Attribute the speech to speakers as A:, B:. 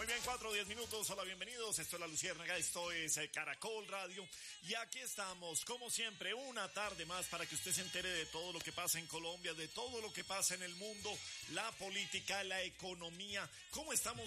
A: Muy bien, 4:10. Hola, bienvenidos. Esto es La Luciérnaga, esto es Caracol Radio. Y aquí estamos, como siempre, una tarde más para que usted se entere de todo lo que pasa en Colombia, de todo lo que pasa en el mundo, la política, la economía, cómo estamos